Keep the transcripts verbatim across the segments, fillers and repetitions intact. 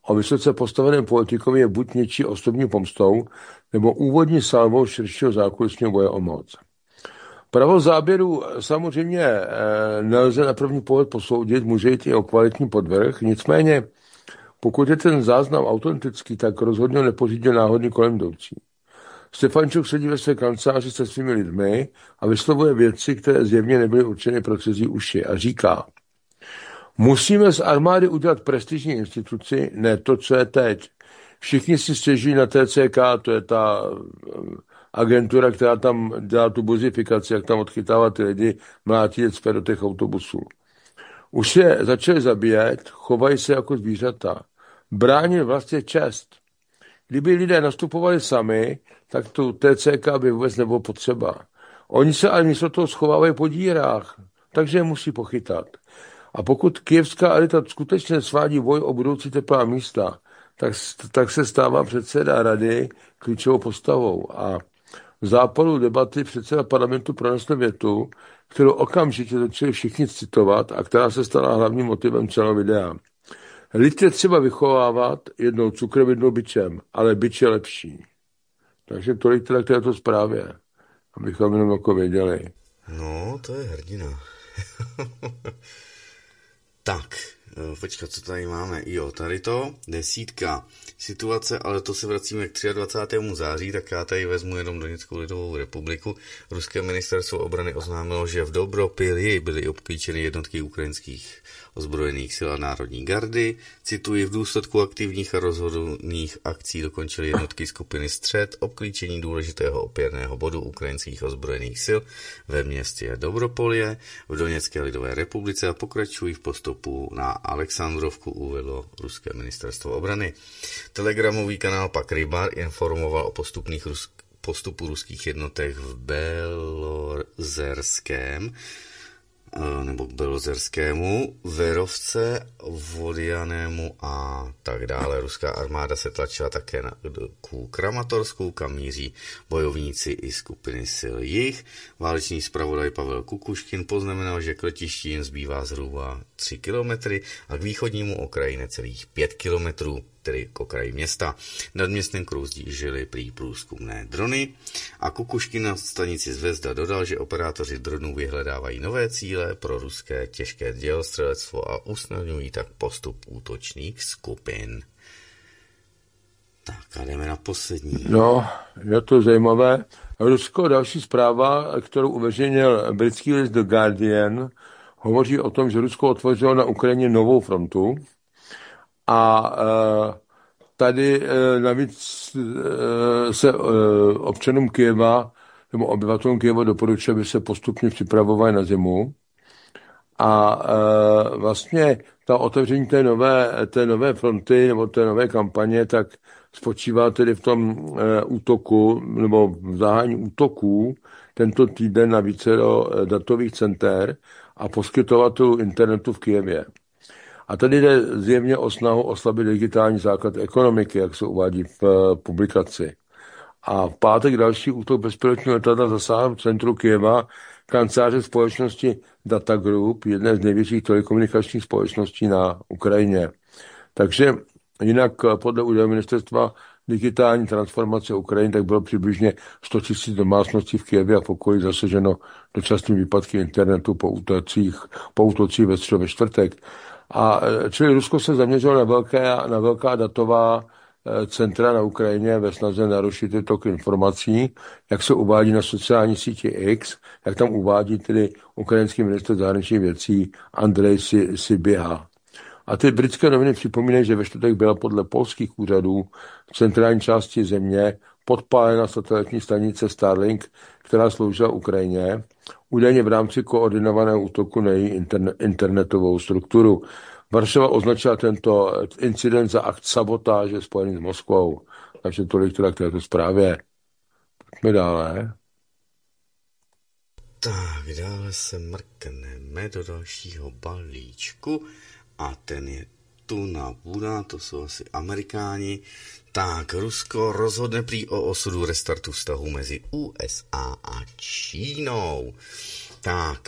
o vysoce postaveném politikovi je buď něčí osobní pomstou, nebo úvodní salvou širšího zákulisního boje o moc. Pravo záběru samozřejmě nelze na první pohled posoudit, může jít i o kvalitní podvrh, nicméně pokud je ten záznam autentický, tak rozhodně nepořídil náhodný kolem jdoucí. Stefančuk sedí ve své kanceláři se svými lidmi a vyslovuje věci, které zjevně nebyly určeny pro cizí uši a říká: musíme z armády udělat prestižní instituci, ne to, co je teď. Všichni si stěžují na T C K, to je ta agentura, která tam dělá tu buzifikaci, jak tam odchytává ty lidi, mlátí děcka do těch autobusů. Už je začali zabíjet, chovají se jako zvířata. Bránit vlastně čest. Kdyby lidé nastupovali sami, tak tu T C K by vůbec nebylo potřeba. Oni se ale místo toho schovávají po dírách, takže je musí pochytat. A pokud kyjevská elita skutečně svádí boj o budoucí teplá místa, tak, tak se stává předseda rady klíčovou postavou. A v zápalu debaty předseda parlamentu pronesl větu, kterou okamžitě začali všichni citovat a která se stala hlavním motivem celého videa. Lid je třeba vychovávat jednou cukrem, jednou bičem, ale bič je lepší. Takže tolik teda k této zprávě, abychom jenom jako věděli. No, to je hrdina. Tak, počkat, co tady máme. Jo, tady to, desítka. Situace, ale to se vracíme k dvacátému třetímu září, tak já tady vezmu jenom Doněckou lidovou republiku. Ruské ministerstvo obrany oznámilo, že v Dobropilji byly obklíčeny jednotky ukrajinských ozbrojených sil a národní gardy. Cituji, v důsledku aktivních a rozhodných akcí dokončily jednotky skupiny Střed obklíčení důležitého opěrného bodu ukrajinských ozbrojených sil ve městě Dobropolje v Doněcké lidové republice a pokračují v postupu na Alexandrovku, uvedlo ruské ministerstvo obrany. Telegramový kanál pak Rybar informoval o postupných rus- postupu ruských jednotek v Belozerském nebo k Belozerskému, Verovce, Vodianému a tak dále. Ruská armáda se tlačila také na ku Kramatorsku, kam míří bojovníci i skupiny sil jich. Válečný zpravodaj Pavel Kukuškin poznamenal, že k letišti jen zbývá zhruba tři kilometry a k východnímu okraji necelých pět kilometrů, tedy k okraji města. Nad městem kroužily prý průzkumné drony a Kukuškin na stanici Zvezda dodal, že operátoři dronů vyhledávají nové cíle pro ruské těžké dělostřelectvo a usnadňují tak postup útočných skupin. Tak a jdeme na poslední. No, je to zajímavé. Rusko, další zpráva, kterou uveřejnil britský list The Guardian, hovoří o tom, že Rusko otvořilo na Ukrajině novou frontu. A e, tady e, navíc e, se e, občanům Kyjeva nebo obyvatelům Kyjeva doporučuje, aby se postupně připravovali na zimu. A e, vlastně ta otevření té nové, té nové fronty nebo té nové kampaně tak spočívá tedy v tom e, útoku nebo v zahájení útoků tento týden na vícero datových center a poskytovatelů internetu v Kyjevě. A tady jde zjevně o snahu oslabit digitální základ ekonomiky, jak se uvádí v publikaci. A v pátek další útok bezpilotního letadla zasáhl v centru Kyjeva kanceláře společnosti Data Group, jedné z největších telekomunikačních společností na Ukrajině. Takže jinak podle údajů ministerstva digitální transformace Ukrajiny, tak bylo přibližně sto tisíc domácností v Kyjevě a v okolí zasaženo dočasnými výpadky internetu po útocích, po útocích ve středu ve čtvrtek. A čili Rusko se zaměřilo na, velké, na velká datová centra na Ukrajině ve snaze narušit tok informací, jak se uvádí na sociální síti X, jak tam uvádí tedy ukrajinský ministr zahraničních věcí Andrej Siběha. A ty britské noviny připomínají, že ve čtvrtek byla podle polských úřadů v centrální části země podpálena satelitní stanice Starlink, která sloužila Ukrajině, údajně v rámci koordinovaného útoku na její interne- internetovou strukturu. Varšava označila tento incident za akt sabotáže spojený s Moskvou. Takže tolik teda k této zprávě. Pojďme dále. Tak, dále se mrkneme do dalšího balíčku a ten je tu na Buda, to jsou asi Amerikáni. Tak, Rusko rozhodne prý o osudu restartu vztahu mezi U S A a Čínou. Tak,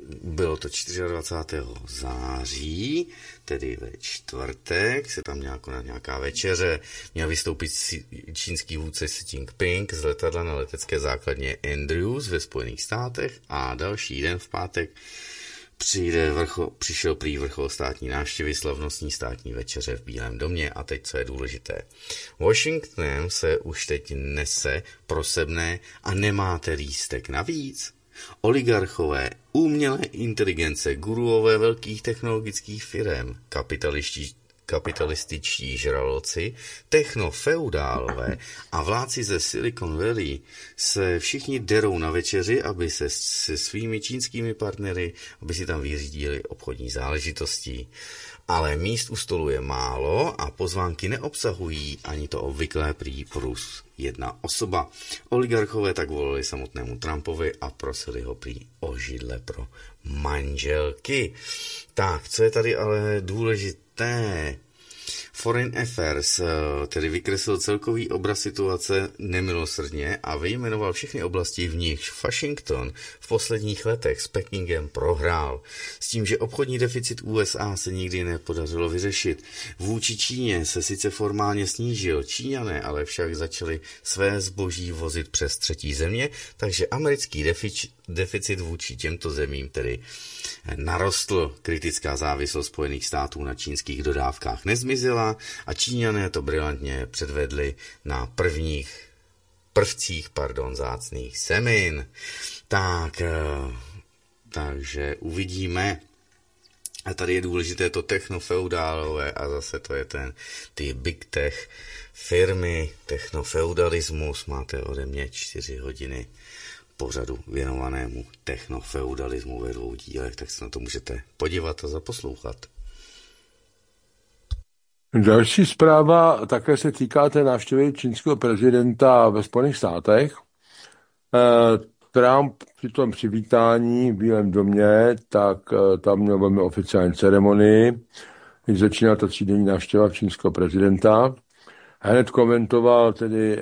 bylo to dvacátého čtvrtého září, tedy ve čtvrtek, se tam nějak na nějaká večeře, měl vystoupit čínský vůdce Xi Jinping z letadla na letecké základně Andrews ve Spojených státech a další den v pátek přijde vrchol, přišel prý vrchol státní návštěvy slavnostní státní večeře v Bílém domě a teď, co je důležité. Washingtonem se už teď nese prosebné a nemáte lístek navíc. Oligarchové, umělé inteligence, guruové velkých technologických firem, kapitalisti, kapitalističtí žraloci, technofeudálové a vládci ze Silicon Valley se všichni derou na večeři, aby se se svými čínskými partnery, aby si tam vyřídili obchodní záležitosti. Ale míst u stolu je málo a pozvánky neobsahují ani to obvyklé prý plus jedna osoba. Oligarchové tak volili samotnému Trumpovi a prosili ho prý o židle pro manželky. Tak, co je tady ale důležité? Foreign Affairs tedy vykreslil celkový obraz situace nemilosrdně a vyjmenoval všechny oblasti, v nichž Washington v posledních letech s Pekingem prohrál. S tím, že obchodní deficit U S A se nikdy nepodařilo vyřešit. Vůči Číně se sice formálně snížil, Číňané ale však začali své zboží vozit přes třetí země, takže americký deficit, deficit vůči těmto zemím tedy narostl. Kritická závislost Spojených států na čínských dodávkách nezmizela a Číňané to brilantně předvedli na prvních prvcích, pardon, vzácných semin. Tak, takže uvidíme. A tady je důležité to technofeudálové a zase to je ten, ty big tech firmy, technofeudalismus. Máte ode mě čtyři hodiny pořadu věnovanému technofeudalismu ve dvou dílech, tak se na to můžete podívat a zaposlouchat. Další zpráva také se týká té návštěvy čínského prezidenta ve Spojených státech. Trump při tom přivítání v Bílém domě, tak tam měl velmi oficiální ceremonii, když začínala ta třídenní návštěva čínského prezidenta. Hned komentoval tedy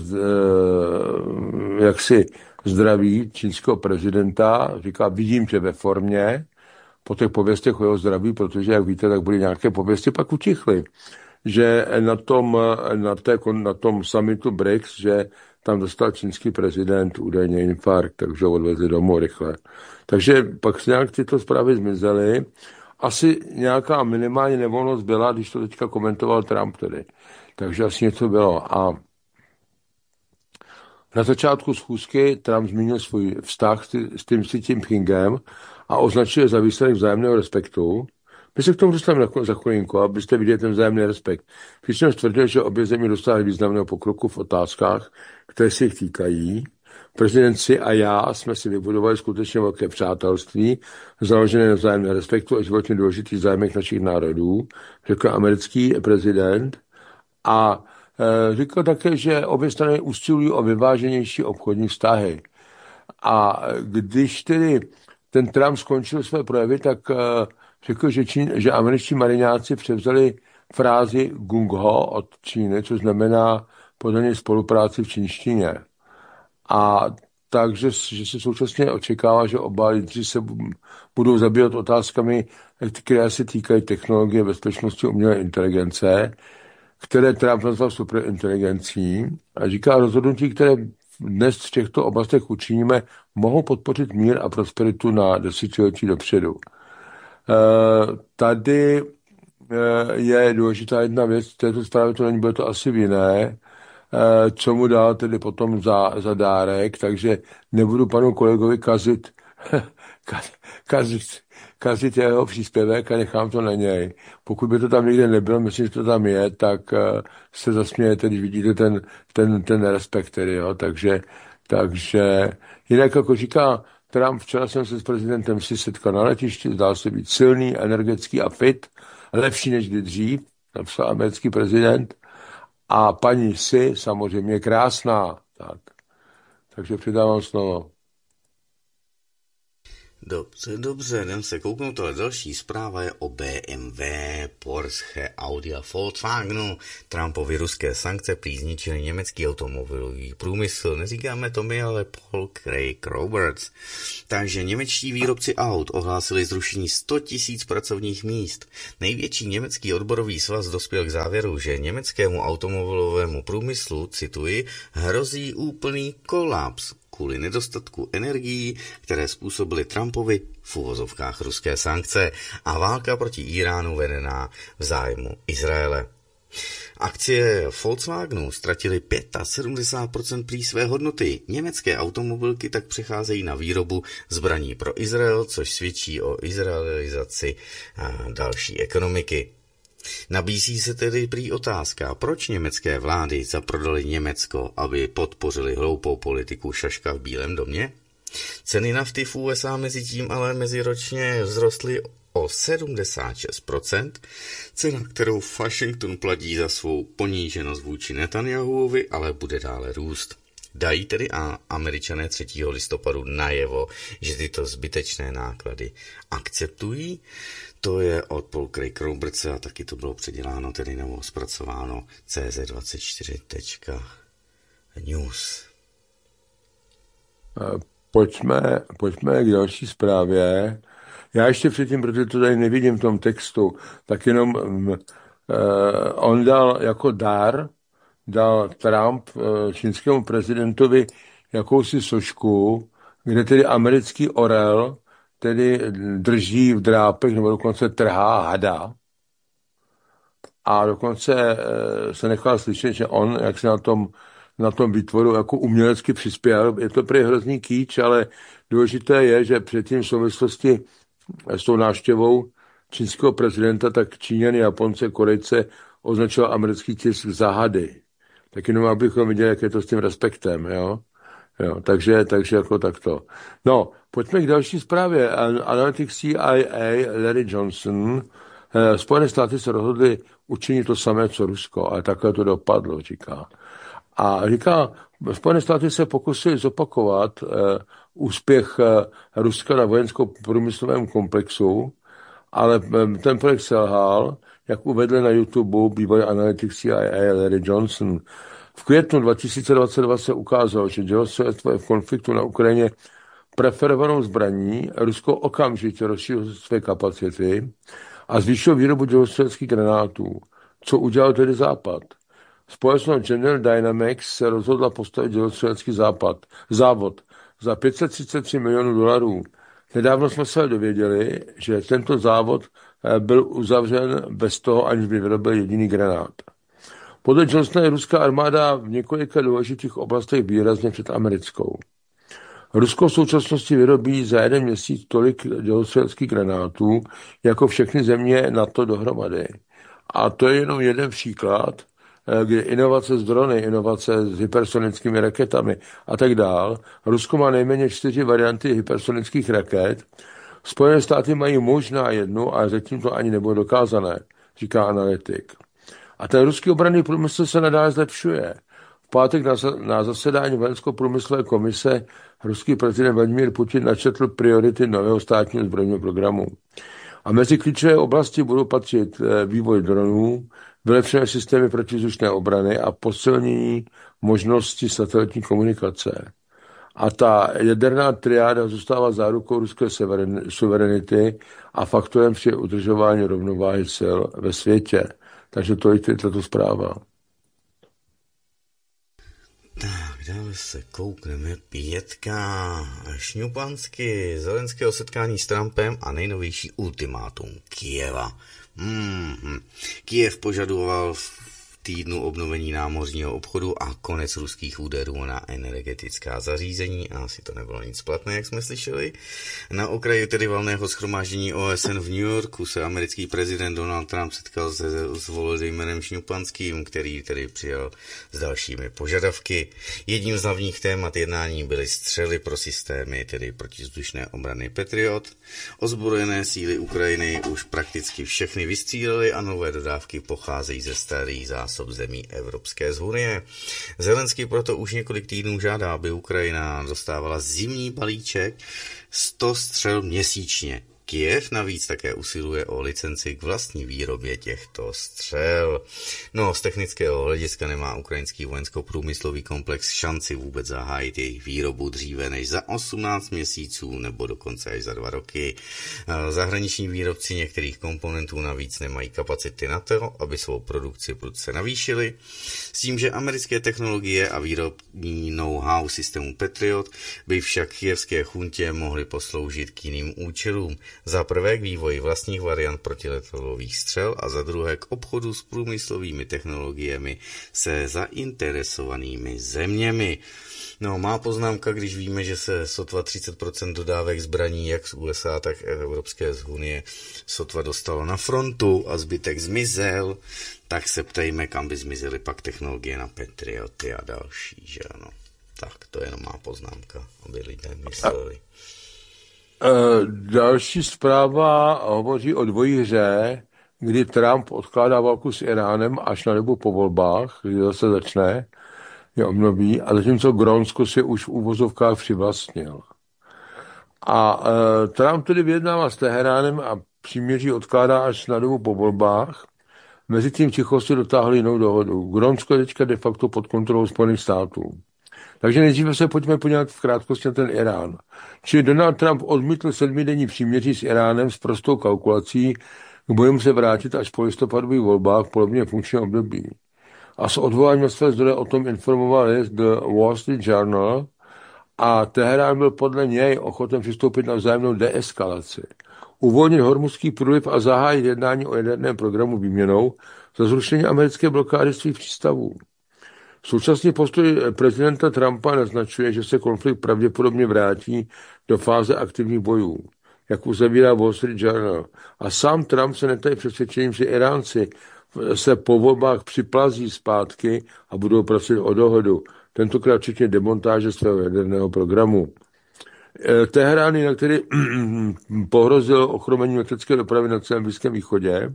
jaksi zdraví čínského prezidenta, říká, vidím tě ve formě, po těch pověstech o jeho zdraví, protože, jak víte, tak byly nějaké pověsti, pak utichly, že na tom, na, té, na tom summitu B R I C S, že tam dostal čínský prezident údajně infarkt, takže ho odvezli domů rychle. Takže pak se nějak tyto zprávy zmizely. Asi nějaká minimální nevolnost byla, když to teďka komentoval Trump tedy. Takže asi něco bylo. A na začátku schůzky Trump zmínil svůj vztah s tím Xi Jinpingem a označuje za výsledek vzájemného respektu. My se k tomu dostaneme za chvilinku, abyste viděli ten vzájemný respekt. Přičemž tvrdil, že obě země dosáhly významného pokroku v otázkách, které se jich týkají. Prezident Xi a já jsme si vybudovali skutečně velké přátelství, založené na vzájemném respektu a životně důležitých zájmech našich národů, řekl americký prezident. A e, řekl také, že obě strany usilují o vyváženější obchodní vztahy. A když tedy ten Trump skončil své projevy, tak e, řekl, že, Čín, že američtí mariňáci převzali frázi gung ho od Číny, což znamená podle něj spolupráci v čínštině. A takže že se současně očekává, že oba lídři se budou zabývat otázkami, které se týkají technologie, bezpečnosti, umělé inteligence, které Trump nazval superinteligencí a říká, rozhodnutí, které dnes v těchto oblastech učiníme, mohou podpořit mír a prosperitu na desetiletí dopředu. Tady je důležitá jedna věc, v této zprávě to není, bude to asi jiné, co mu dal tedy potom za, za dárek, takže nebudu panu kolegovi kazit, kazit, kazit jeho příspěvek a nechám to na něj. Pokud by to tam někde nebylo, myslím, že to tam je, tak se zasmějete, když vidíte ten, ten, ten respekt, tedy, jo. Takže, takže jinak, jako říká Trump, včera jsem se s prezidentem si setkal na letišti, zdál se být silný, energický a fit, lepší než kdy dřív, napsal americký prezident. A paní si samozřejmě krásná. Tak. Takže předávám slovo. Dobře, dobře, jdem se kouknout, ale další zpráva je o B M W, Porsche, Audi a Volkswagenu. Trumpovi ruské sankce prý zničily německý automobilový průmysl. Neříkáme to my, ale Paul Craig Roberts. Takže němečtí výrobci aut ohlásili zrušení sto tisíc pracovních míst. Největší německý odborový svaz dospěl k závěru, že německému automobilovému průmyslu, cituji, hrozí úplný kolaps kvůli nedostatku energií, které způsobily Trumpovi v uvozovkách ruské sankce a válka proti Iránu vedená v zájmu Izraele. Akcie Volkswagenu ztratily sedmdesát pět procent prý své hodnoty. Německé automobilky tak přecházejí na výrobu zbraní pro Izrael, což svědčí o izraelizaci další ekonomiky. Nabízí se tedy prý otázka, proč německé vlády zaprodaly Německo, aby podpořili hloupou politiku šaška v Bílém domě? Ceny nafty v U S A mezi tím ale meziročně vzrostly o sedmdesát šest procent, cena, kterou Washington platí za svou poníženost vůči Netanyahuovi, ale bude dále růst. Dají tedy a Američané třetího listopadu najevo, že tyto zbytečné náklady akceptují. To je od Paul Craig Robertse a taky to bylo předěláno, tedy nebo zpracováno C Z dvacet čtyři tečka news. Pojďme, pojďme k další zprávě. Já ještě předtím, protože to tady nevidím v tom textu, tak jenom um, uh, on dal jako dar, dal Trump uh, čínskému prezidentovi jakousi sošku, kde tedy americký orel tedy drží v drápech nebo dokonce trhá hada. A dokonce uh, se nechal slyšet, že on, jak se na tom, na tom výtvoru jako umělecky přispěl. Je to prý hrozný kýč, ale důležité je, že předtím v souvislosti s tou návštěvou čínského prezidenta, tak Číňany, Japonce, Korejce označil americký tisk za hady. Tak jenom abychom viděli, jak je to s tím respektem, jo. jo takže, takže jako takto. No, pojďme k další zprávě. Analytik C I A Larry Johnson, Spojené státy se rozhodly učinit to samé, co Rusko, ale takhle to dopadlo, říká. A říká, Spojené státy se pokusily zopakovat uh, úspěch uh, Ruska na vojensko-průmyslovém komplexu, ale um, ten projekt selhal, jak uvedl na YouTube bývalý analytik C I A Larry Johnson. V květnu dva tisíce dvacet dva se ukázalo, že dělostřelectvo je v konfliktu na Ukrajině preferovanou zbraní. Rusko okamžitě rozšířilo své kapacity a zvýšilo výrobu dělostřeleckých granátů. Co udělal tedy Západ? Společnost General Dynamics se rozhodla postavit dělostřelecký západ, závod za pět set třicet tři milionů dolarů. Nedávno jsme se dověděli, že tento závod byl uzavřen bez toho, aniž by vyrobil jediný granát. Podle Johnsona je ruská armáda v několika důležitých oblastech výrazně před americkou. Rusko v současnosti vyrobí za jeden měsíc tolik dělostřeleckých granátů, jako všechny země NATO dohromady. A to je jenom jeden příklad, kdy inovace s drony, inovace s hypersonickými raketami a tak dál. Rusko má nejméně čtyři varianty hypersonických raket. Spojené státy mají možná jednu, ale zatím to ani nebylo dokázané, říká analytik. A ten ruský obranný průmysl se nadále zlepšuje. V pátek na, na zasedání vojensko-průmyslové komise ruský prezident Vladimír Putin načetl priority nového státního zbrojního programu. A mezi klíčové oblasti budou patřit vývoj dronů, vylepšené systémy protivzdušné obrany a posilnění možnosti satelitní komunikace. A ta jaderná triáda zůstává zárukou ruské suverenity a faktorem při udržování rovnováhy sil ve světě. Takže to je tato zpráva. Tak, dále se koukneme pětka. Šňupansky, Zelenského setkání s Trumpem a nejnovější ultimátum Kyjeva. Hmm. Kyjev požadoval v týdnu obnovení námořního obchodu a konec ruských úderů na energetická zařízení. Asi to nebylo nic platné, jak jsme slyšeli. Na okraji tedy valného shromáždění O S N v New Yorku se americký prezident Donald Trump setkal se s Volodymyrem Šňupanským, který tedy přijel s dalšími požadavky. Jedním z hlavních témat jednání byly střely pro systémy, tedy protivzdušné obrany Patriot. Ozbrojené síly Ukrajiny už prakticky všechny vystřílely a nové dodávky pocházejí ze starých zásob zásob zemí Evropské unie. Zelenský proto už několik týdnů žádá, aby Ukrajina dostávala zimní balíček sto střel měsíčně. Kyjev navíc také usiluje o licenci k vlastní výrobě těchto střel. No, z technického hlediska nemá ukrajinský vojensko-průmyslový komplex šanci vůbec zahájit jejich výrobu dříve než za osmnáct měsíců nebo dokonce až za dva roky. Zahraniční výrobci některých komponentů navíc nemají kapacity na to, aby svou produkci prudce navýšili. S tím, že americké technologie a výrobní know-how systému Patriot by však kyjevské chuntě mohly posloužit k jiným účelům. Za prvé k vývoji vlastních variant protiletadlových střel a za druhé k obchodu s průmyslovými technologiemi se zainteresovanými zeměmi. No, má poznámka, když víme, že se sotva třicet procent dodávek zbraní jak z U S A, tak Evropské unie sotva dostalo na frontu a zbytek zmizel, tak se ptejme, kam by zmizely pak technologie na Patrioty a další, že ano. Tak, to je jenom má poznámka, aby lidé mysleli. Další zpráva hovoří o dvojí hře, kdy Trump odkládá válku s Iránem až na dobu po volbách, kdy zase začne, je obnoví, a zatímco Grónsko si už v úvozovkách přivlastnil. A e, Trump tedy vyjednává s Teheránem a příměří odkládá až na dobu po volbách. Mezitím tichosti dotáhli jinou dohodu. Grónsko je teďka de facto pod kontrolou Spojených států. Takže nejdříve se pojďme podívat v krátkosti na ten Irán. Čili Donald Trump odmítl sedmidenní příměří s Iránem s prostou kalkulací, k bojům se vrátit až po listopadových volbách v polovině funkčního období. A s odvoláním na své zdroje o tom informoval list The Wall Street Journal a Teherán byl podle něj ochoten přistoupit na vzájemnou deeskalaci. Uvolnit Hormuzský průliv a zahájit jednání o jaderném programu výměnou za zrušení americké blokády svých přístavů. Současný postoj prezidenta Trumpa naznačuje, že se konflikt pravděpodobně vrátí do fáze aktivních bojů, jak uzavírá Wall Street Journal. A sám Trump se netají přesvědčením, že Iránci se po volbách připlazí zpátky a budou pracovat o dohodu, tentokrát včetně demontáže svého jaderného programu. Teherán, jinak tedy pohrozil ochromení letecké dopravy na celém Blízkém východě.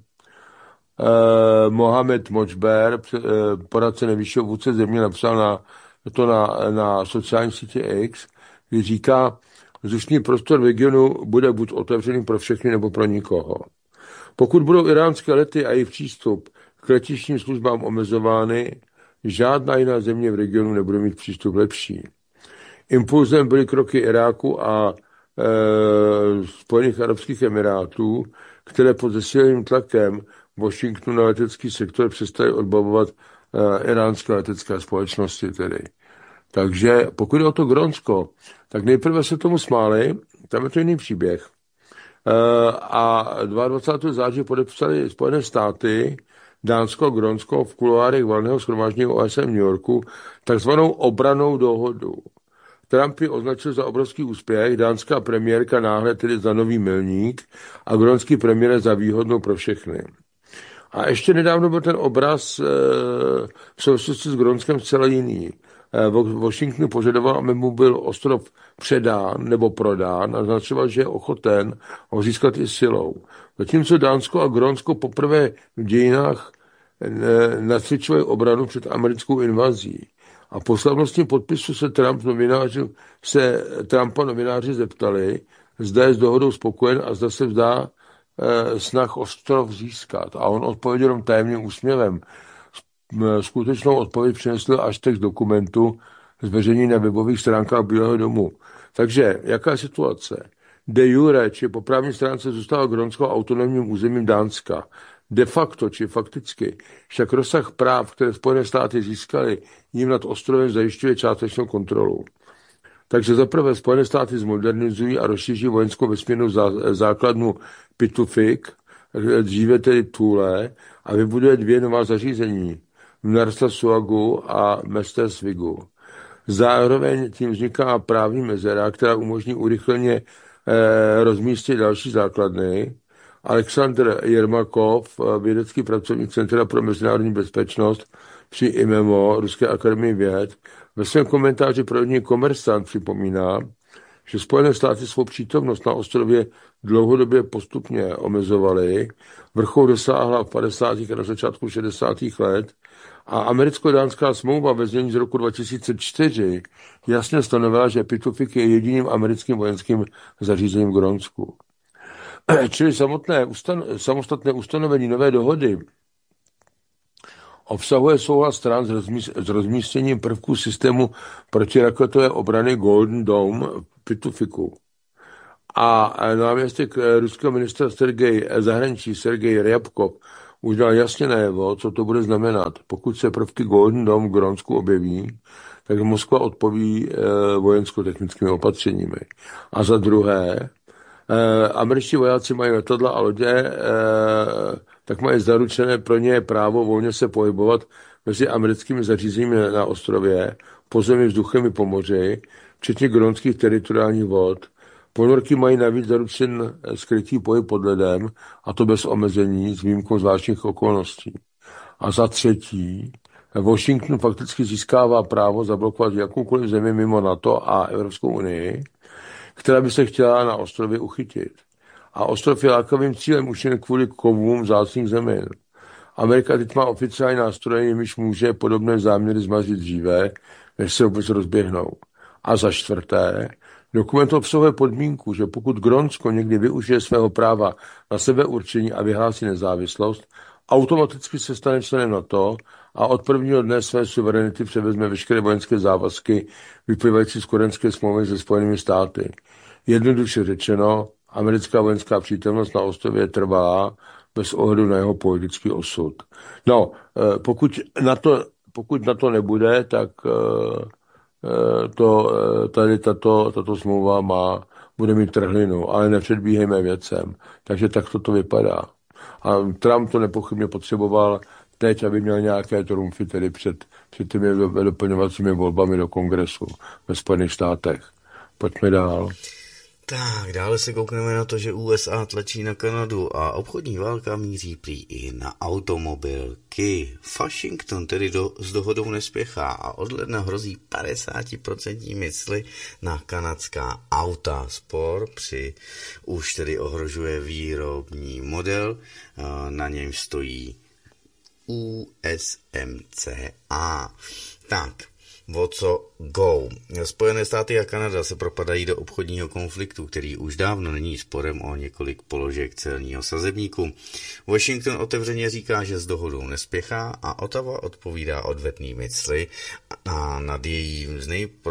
Uh, Mohamed Močber, uh, poradce nejvyššího vůdce země, napsal na, to na, na sociální sítě X, kdy říká, vzdušný prostor v regionu bude buď otevřený pro všechny, nebo pro nikoho. Pokud budou iránské lety a jejich přístup k letištním službám omezovány, žádná jiná země v regionu nebude mít přístup lepší. Impulzem byly kroky Iráku a e, Spojených arabských emirátů, které pod zesíleným tlakem Washingtonu na letecký sektor přestali odbavovat uh, iránské letecké společnosti tedy. Takže pokud je o to Grónsko, tak nejprve se tomu smáli, tam je to jiný příběh. Uh, a dvacátého druhého září podepsali Spojené státy, Dánsko a Grónsko v kuloárech valného shromáždění O S N v New Yorku takzvanou obranou dohodu. Trump ji označil za obrovský úspěch, dánská premiérka náhle tedy za nový milník a grónský premiér za výhodnou pro všechny. A ještě nedávno byl ten obraz e, v souvislosti s Grónskem zcela jiný. E, Washington požadoval, aby mu byl ostrov předán nebo prodán a naznačoval, že je ochoten ho získat i silou. Zatímco Dánsko a Grónsko poprvé v dějinách e, nacvičovali obranu před americkou invazí. A po slavnostním podpisu se, Trump novináři, se Trumpa novináři zeptali, zda je s dohodou spokojen a zda se vzdá e, snah ostrov získat. A on odpověděl tajemným úsměvem. Skutečnou odpověď přinesl až text dokumentu zveřejněný na webových stránkách Bílého domu. Takže, jaká je situace? De jure, či po právní stránce zůstává Grónsko autonomním územím Dánska. De facto, či fakticky, však rozsah práv, které Spojené státy získaly, jim nad ostrovem zajišťuje částečnou kontrolu. Takže zaprvé Spojené státy zmodernizují a rozšíří vojenskou vesmírnou základnu Pitufik, dříve tedy Thule, a vybuduje dvě nová zařízení, v Narsarsuagu a Mestersvigu. Zároveň tím vzniká právní mezera, která umožní urychleně eh, rozmístit další základny. Aleksandr Jermakov, vědecký pracovník Centra pro mezinárodní bezpečnost při I M O, Ruské akademii věd, ve svém komentáři pro jedný Kommersant připomíná, že Spojené státy svou přítomnost na ostrově dlouhodobě postupně omezovaly. Vrchol dosáhla v padesátých a na začátku šedesátých let a americko-dánská smlouva ve znění z roku dva tisíce čtyři jasně stanovila, že Pitufik je jediným americkým vojenským zařízením v Grónsku. Čili samotné ustan- samostatné ustanovení nové dohody obsahuje souhlas stran s, rozmíst- s rozmístěním prvků systému protiraketové obrany Golden Dome v Pitufiku. A náměstek ruského ministra Sergej zahraničí Sergej Ryabkov už dal jasně najevo, co to bude znamenat. Pokud se prvky Golden Dome v Grónsku objeví, tak Moskva odpoví e, vojensko-technickými opatřeními. A za druhé, e, američtí vojáci mají letadla a lodě, e, tak mají zaručené pro ně právo volně se pohybovat mezi americkými zařízeními na ostrově, po zemi, vzduchem i po moři, včetně grónských teritoriálních vod. Ponorky mají navíc zaručen skrytý pohyb pod ledem, a to bez omezení, s výjimkou zvláštních okolností. A za třetí, Washington fakticky získává právo zablokovat jakoukoliv zemi mimo NATO a Evropskou unii, která by se chtěla na ostrově uchytit. A ostrov je lákavým cílem už jen kvůli kovům vzácných zemin. Amerika teď má oficiální nástroje, jimiž může podobné záměry zmazit dříve, než se vůbec rozběhnou. A za čtvrté, dokument obsahuje podmínku, že pokud Grónsko někdy využije svého práva na sebeurčení a vyhlásí nezávislost, automaticky se stane členem NATO a od prvního dne své suverenity převezme veškeré vojenské závazky vyplývající z kodaňské smlouvy se Spojenými státy. Jednoduše řečeno, americká vojenská přítomnost na ostrově trvá bez ohledu na jeho politický osud. No, pokud na to, pokud na to nebude, tak to, tady tato, tato smlouva má, bude mít trhlinu, ale nepředbíhejme věcem. Takže tak to vypadá. A Trump to nepochybně potřeboval teď, aby měl nějaké trumfy tedy před, před těmi doplňovacími volbami do kongresu ve Spojených státech. Pojďme dál. Tak, dále se koukneme na to, že U S A tlačí na Kanadu a obchodní válka míří prý i na automobilky. Washington tedy do, s dohodou nespěchá a od ledna hrozí padesát procent mysli na kanadská auta. Spor při už tedy ohrožuje výrobní model, na něm stojí U S M C A. Tak, o co go? Spojené státy a Kanada se propadají do obchodního konfliktu, který už dávno není sporem o několik položek celního sazebníku. Washington otevřeně říká, že s dohodou nespěchá a Ottawa odpovídá odvetnými cly a nad jejím z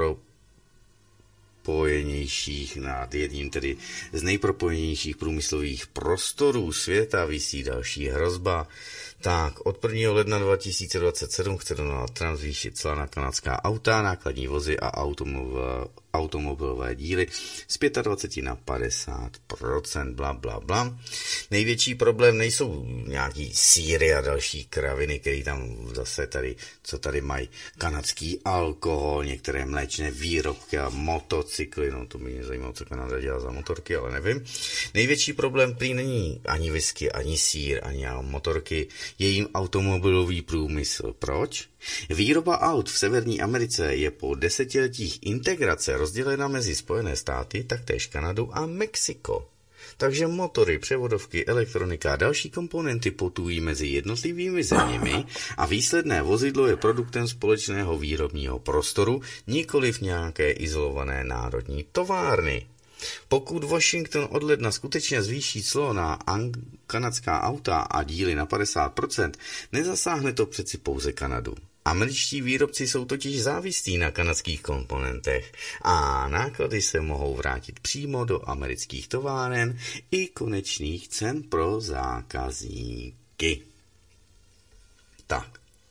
nejpropojenějších, nad jedním tedy z nejpropojenějších průmyslových prostorů světa visí další hrozba. Tak, od prvního ledna dva tisíce dvacet sedm chce Donald Trump zvýšit cla na kanadská auta, nákladní vozy a automobil, automobilové díly z dvacet pět na padesát procent, bla, bla, bla. Největší problém nejsou nějaký sýry a další kraviny, který tam zase tady, co tady mají, kanadský alkohol, některé mléčné výrobky a motocykly, no to mě zajímalo, co Kanada dělá za motorky, ale nevím. Největší problém prý není ani whisky, ani sýr, ani motorky, je jim automobilový průmysl. Proč? Výroba aut v Severní Americe je po desetiletích integrace rozdělena mezi Spojené státy, taktéž Kanadu a Mexiko. Takže motory, převodovky, elektronika a další komponenty putují mezi jednotlivými zeměmi a výsledné vozidlo je produktem společného výrobního prostoru, nikoliv nějaké izolované národní továrny. Pokud Washington od ledna skutečně zvýší clo na ang- kanadská auta a díly na padesát procent, nezasáhne to přeci pouze Kanadu. Američtí výrobci jsou totiž závislí na kanadských komponentech a náklady se mohou vrátit přímo do amerických továren i konečných cen pro zákazníky. Tak.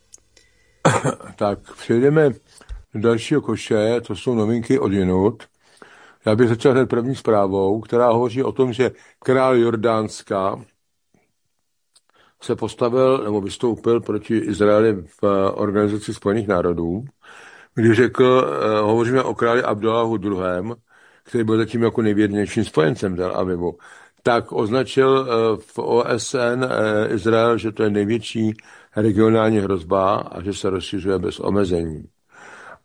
Tak, přejdeme do dalšího koše, to jsou novinky od jinut. Já bych začal hned první zprávou, která hovoří o tom, že král Jordánska se postavil nebo vystoupil proti Izraeli v Organizaci spojených národů, když řekl, hovoříme o králi Abdullahu druhém., který byl zatím jako nejvěrnějším spojencem Tel Avivu, tak označil v O S N Izrael, že to je největší regionální hrozba a že se rozšiřuje bez omezení.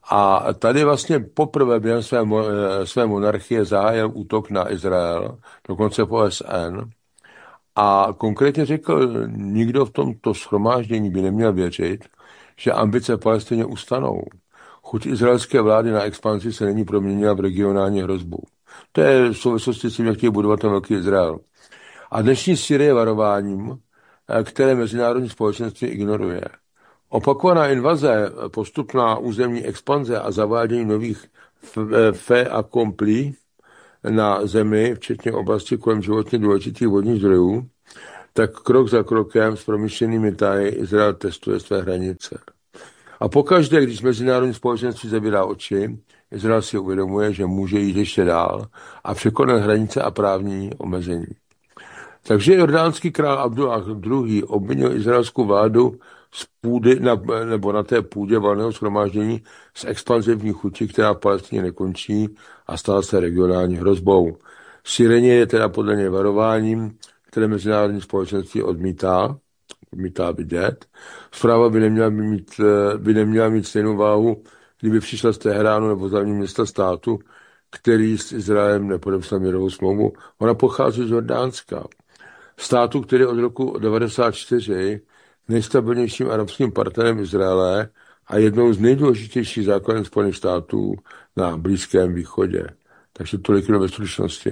A tady vlastně poprvé během své, své monarchie zahájil útok na Izrael, dokonce po O S N. A konkrétně řekl, nikdo v tomto shromáždění by neměl věřit, že ambice Palestině ustanou. Chuť izraelské vlády na expanzi se není proměnila v regionální hrozbu. To je v souvislosti s tím, jak chtějí budovat ten velký Izrael. A dnešní Syrie je varováním, které mezinárodní společenství ignoruje. Opakovaná invaze, postupná územní expanze a zavádění nových fait accompli na zemi, včetně oblasti kolem životně důležitých vodních zdrojů, tak krok za krokem s promyšlenými tahy Izrael testuje své hranice. A pokaždé, když mezinárodní společenství zavírá oči, Izrael si uvědomuje, že může jít ještě dál a překonat hranice a právní omezení. Takže jordánský král Abdullah druhý. obvinil izraelskou vládu z půdy, na, nebo na té půdě valného shromáždění z expanzivní chuti, která v Palestině nekončí a stala se regionální hrozbou. Šíření je teda podle něj varováním, které mezinárodní společenství odmítá, odmítá vidět. Zpráva by neměla mít, by neměla mít stejnou váhu, kdyby přišla z Teheránu nebo z hlavního města státu, který s Izraelem nepodepsal mírovou smlouvu. Ona pochází z Jordánska. Státu, který od roku devadesát čtyři nejstabilnějším arabským partnerem Izraele a jednou z nejdůležitějších základen Spojených států na Blízkém východě. Takže tolik ve stručnosti.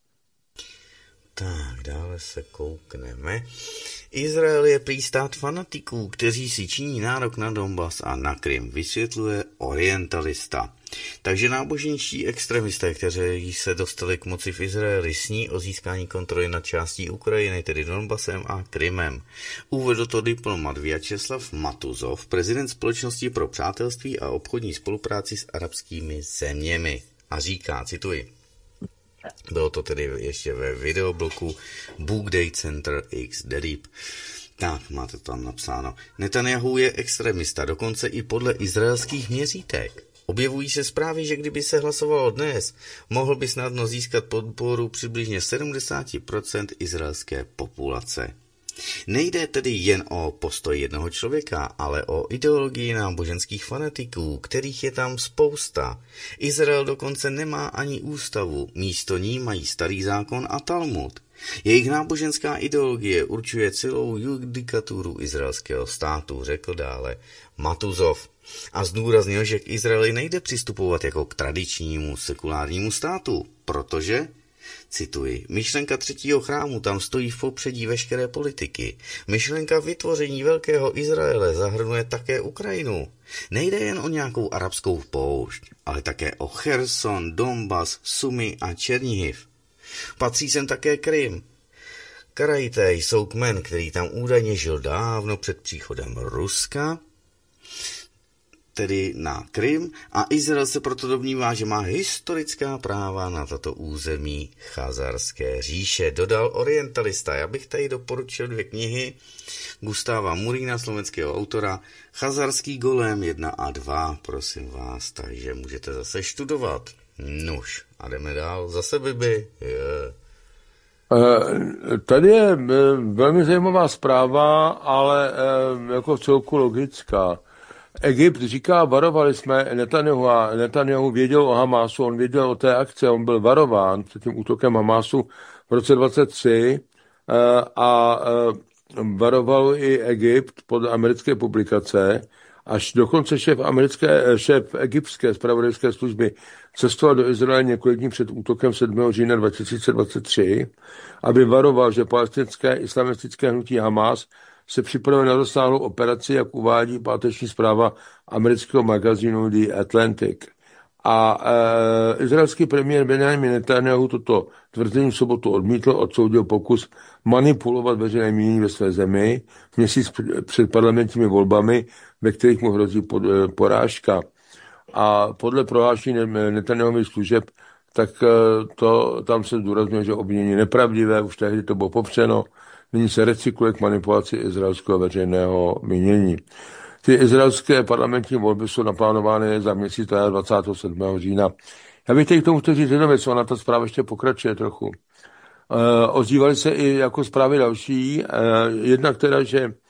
Tak, dále se koukneme. Izrael je prý stát fanatiků, kteří si činí nárok na Donbas a na Krym, vysvětluje Orientalista. Takže náboženští extremisté, kteří se dostali k moci v Izraeli, sní o získání kontroly nad částí Ukrajiny, tedy Donbasem a Krymem. Uvedl to diplomat Vjačeslav Matuzov, prezident Společnosti pro přátelství a obchodní spolupráci s arabskými zeměmi. A říká, cituji, bylo to tedy ještě ve videobloku Book Day Center X Derib. Tak, máte to tam napsáno. Netanyahu je extremista, dokonce i podle izraelských měřítek. Objevují se zprávy, že kdyby se hlasovalo dnes, mohl by snadno získat podporu přibližně sedmdesát procent izraelské populace. Nejde tedy jen o postoj jednoho člověka, ale o ideologii náboženských fanatiků, kterých je tam spousta. Izrael dokonce nemá ani ústavu, místo ní mají starý zákon a Talmud. Jejich náboženská ideologie určuje celou judikaturu izraelského státu, řekl dále Matuzov. A zdůraznil, že k Izraeli nejde přistupovat jako k tradičnímu sekulárnímu státu, protože, cituji, myšlenka třetího chrámu tam stojí v popředí veškeré politiky. Myšlenka vytvoření velkého Izraele zahrnuje také Ukrajinu. Nejde jen o nějakou arabskou poušť, ale také o Cherson, Donbas, Sumy a Černihiv. Patří sem také Krym. Karajité jsou kmen, který tam údajně žil dávno před příchodem Ruska, tedy na Krym, a Izrael se proto domnívá, že má historická práva na tato území Chazarské říše, dodal Orientalista. Já bych tady doporučil dvě knihy Gustáva Murína, slovenského autora, Chazarský golem jedna a dva, prosím vás, takže můžete zase študovat. Nuž, a jdeme dál, zase Bibi. Yeah. Tady je velmi zajímavá zpráva, ale jako v celku logická. Egypt říká, varovali jsme Netanyahu a Netanyahu věděl o Hamásu, on věděl o té akce, on byl varován před tím útokem Hamásu v roce dvacet tři a varoval i Egypt pod americké publikace, až dokonce šéf americké, šéf egyptské zpravodajské služby cestoval do Izraele několik dní před útokem sedmého října dva tisíce dvacet tři, aby varoval, že palestinské islamistické hnutí Hamás se připravuje na rozsáhlou operaci, jak uvádí páteční zpráva amerického magazínu The Atlantic. A e, izraelský premiér Benjamin Netanyahu toto tvrzení v sobotu odmítl, odsoudil pokus manipulovat veřejné mínění ve své zemi měsíc před parlamentními volbami, ve kterých mu hrozí pod, e, porážka. A podle prohlášení Netanyahových služeb, tak e, to, tam se zdůrazňuje, že obvinění nepravdivé, už tehdy to bylo popřeno, nyní se recykluje k manipulaci izraelského veřejného mínění. Ty izraelské parlamentní volby jsou naplánovány za měsíc dvacátého sedmého října. Já bych teď k tomu chtěl říct jednu věc, ona ta zpráva ještě pokračuje trochu. E, ozývaly se i jako zprávy další. E, jednak teda, že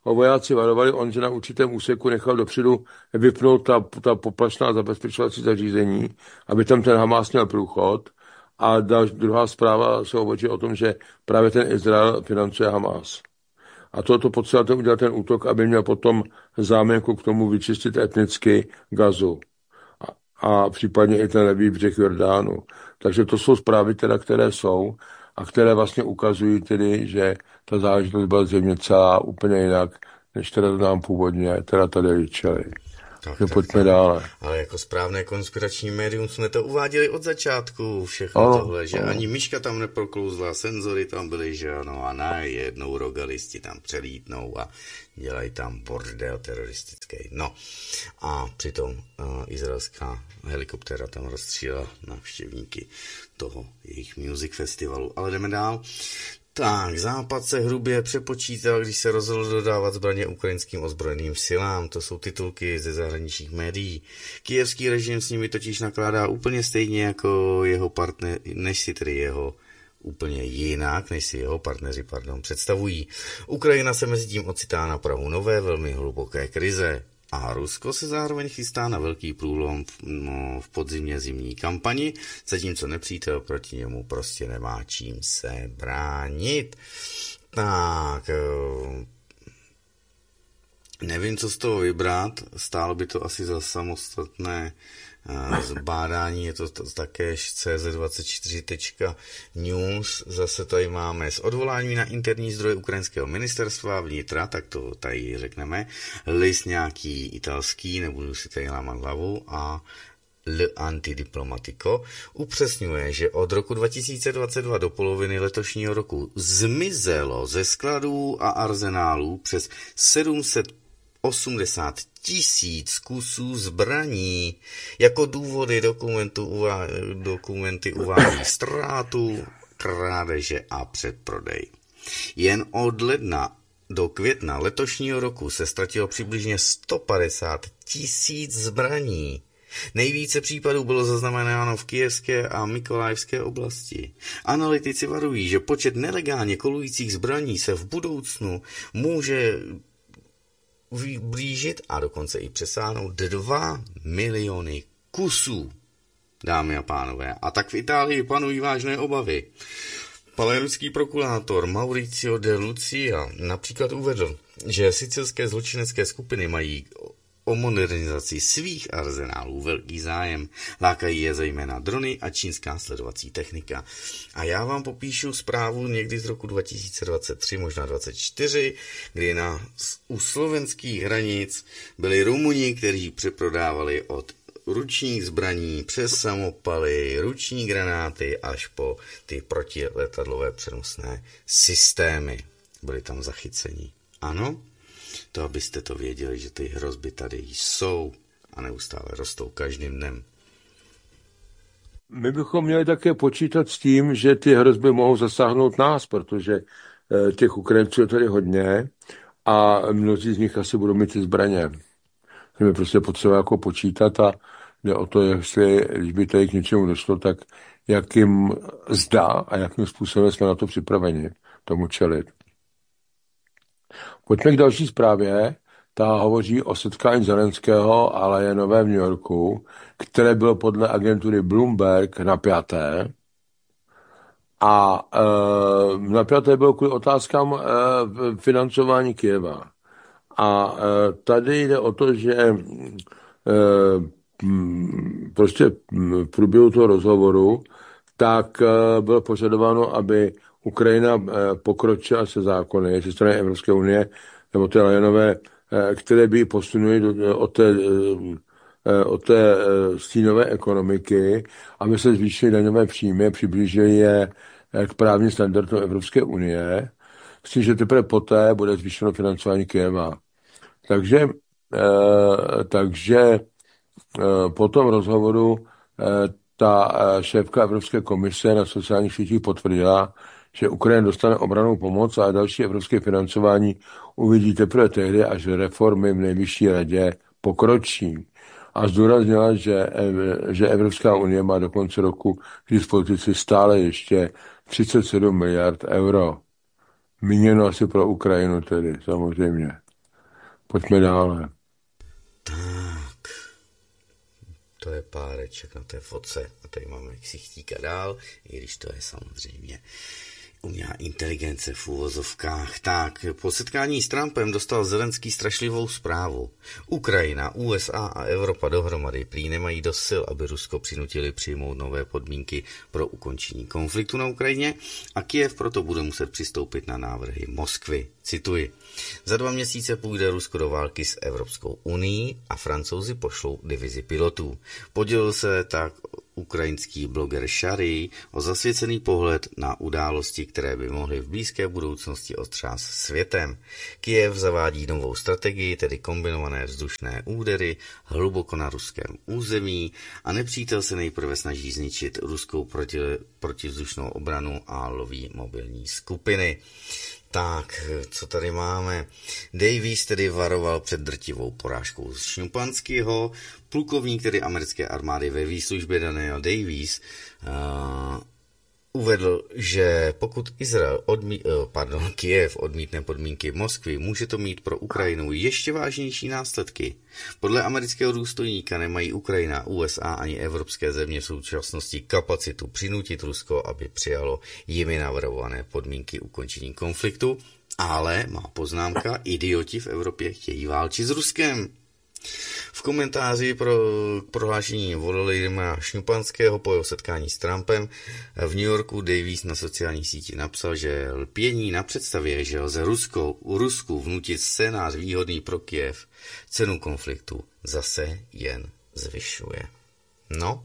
ho vojáci varovali, on se na určitém úseku nechal dopředu vypnout ta, ta poplašná zabezpečovací zařízení, aby tam ten Hamás měl průchod. A dal, druhá zpráva se hovoří o tom, že právě ten Izrael financuje Hamás. A toto potřeboval udělat ten útok, aby měl potom záměnku k tomu vyčistit etnicky Gazu. A, a případně i ten levý břeh Jordánu. Takže to jsou zprávy, teda, které jsou a které vlastně ukazují tedy, že ta záležitost byla zřejmě celá úplně jinak, než teda nám původně teda tady vyčeli. Tak, tak, pojďme tak. dále. Ale jako správné konspirační médium jsme to uváděli od začátku, všechno ano, tohle, že ano. Ani myška tam neproklouzla, senzory tam byly, že ano, a najednou rogalisti tam přelítnou a dělají tam bordel teroristický. No a přitom uh, izraelská helikoptéra tam rozstřílela návštěvníky toho jejich music festivalu. Ale jdeme dál. Tak, Západ se hrubě přepočítal, když se rozhodl dodávat zbraně ukrajinským ozbrojeným silám. To jsou titulky ze zahraničních médií. Kyjevský režim s nimi totiž nakládá úplně stejně jako jeho partner, než si tedy jeho úplně jinak, než si jeho partneři pardon, představují. Ukrajina se mezi tím ocitá na prahu nové, velmi hluboké krize. A Rusko se zároveň chystá na velký průlom v, no, v podzimně zimní kampani, zatímco nepřítel proti němu prostě nemá čím se bránit. Tak, nevím, co z toho vybrat, stálo by to asi za samostatné zbádání, je to také C Z dvacet čtyři tečka news, zase tady máme s odvoláním na interní zdroje ukrajinského ministerstva vnitra, tak to tady řekneme, list nějaký italský, nebudu si tady lámat hlavu, a L Antidiplomatico upřesňuje, že od roku dva tisíce dvacet dva do poloviny letošního roku zmizelo ze skladů a arzenálů přes sedm set osmdesát tisíc kusů zbraní. Jako důvody dokumentu uvá, dokumenty uvádí ztrátu, krádeže a předprodej. Jen od ledna do května letošního roku se ztratilo přibližně sto padesát tisíc zbraní. Nejvíce případů bylo zaznamenáno v kyjevské a mykolajivské oblasti. Analytici varují, že počet nelegálně kolujících zbraní se v budoucnu může blížit a dokonce i přesáhnout dva miliony kusů, dámy a pánové. A tak v Itálii panují vážné obavy. Palermský prokurátor Maurizio de Lucia například uvedl, že sicilské zločinecké skupiny mají o modernizaci svých arzenálů velký zájem. Lákají je zejména drony a čínská sledovací technika. A já vám popíšu zprávu někdy z roku dva tisíce dvacet tři, možná dvacet čtyři, kdy na, u slovenských hranic byli Rumuni, kteří přeprodávali od ručních zbraní přes samopaly, ruční granáty až po ty protiletadlové přenosné systémy. Byli tam zachyceni. Ano? To, abyste to věděli, že ty hrozby tady jsou a neustále rostou každým dnem. My bychom měli také počítat s tím, že ty hrozby mohou zasáhnout nás, protože těch Ukrajinců je tady hodně a mnozí z nich asi budou mít ty zbraně. My prostě potřeba jako počítat a jde o to, jestli, když by tady k něčemu došlo, tak jakým zdá a jakým způsobem jsme na to připraveni tomu čelit. Pojďme k další zprávě. Ta hovoří o setkání Zelenského a Leyenové v New Yorku, které bylo podle agentury Bloomberg napjaté. A e, napjaté bylo kvůli otázkám e, financování Kyjeva. A e, tady jde o to, že e, m, prostě v průběhu toho rozhovoru tak e, bylo požadováno, aby Ukrajina pokročila se zákony ze strany Evropské unie, nebo ty Leyenové, které by posunuly od té, od té stínové ekonomiky, aby se zvýšily daňové příjmy, přiblížily je k právním standardům Evropské unie, s tím, že teprve poté bude zvýšeno financování Kyjeva. Takže, takže po tom rozhovoru ta šéfka Evropské komise na sociálních sítích potvrdila, že Ukrajina dostane obrannou pomoc a další evropské financování uvidí teprve tehdy, až reformy v nejvyšší radě pokročí. A zdůraznila, že, že Evropská unie má do konce roku k dispozici stále ještě třicet sedm miliard euro. Míněno asi pro Ukrajinu tedy, samozřejmě. Pojďme dále. Tak, to je páreček na té fotce a tady máme ksichtíka dál, i když to je samozřejmě umělá inteligence v úvozovkách. Tak, po setkání s Trumpem dostal Zelenský strašlivou zprávu. Ukrajina, U S A a Evropa dohromady prý nemají dost sil, aby Rusko přinutili přijmout nové podmínky pro ukončení konfliktu na Ukrajině a Kyjev proto bude muset přistoupit na návrhy Moskvy. Cituji. Za dva měsíce půjde Rusko do války s Evropskou unií a Francouzi pošlou divizi pilotů. Podělil se tak ukrajinský bloger Shari o zasvěcený pohled na události, které by mohly v blízké budoucnosti otřást světem. Kyjev zavádí novou strategii, tedy kombinované vzdušné údery hluboko na ruském území a nepřítel se nejprve snaží zničit ruskou proti, protivzdušnou obranu a loví mobilní skupiny. Tak, co tady máme? Davies tedy varoval před drtivou porážkou z Šňupanského. Plukovník tedy americké armády ve výslužbě Daniel Davies uh, uvedl, že pokud Izrael odmí, uh, pardon, Kyjev odmítne podmínky Moskvy, může to mít pro Ukrajinu ještě vážnější následky. Podle amerického důstojníka nemají Ukrajina, U S A ani evropské země v současnosti kapacitu přinutit Rusko, aby přijalo jimi navrhované podmínky ukončení konfliktu, ale má poznámka, idioti v Evropě chtějí válčit s Ruskem. V komentáři pro prohlášení Volodymyra Šňupanského po jeho setkání s Trumpem v New Yorku Davies na sociální síti napsal, že lpění na představě, že lze Rusko, Rusku vnutit scénář výhodný pro Kyjev, cenu konfliktu zase jen zvyšuje. No,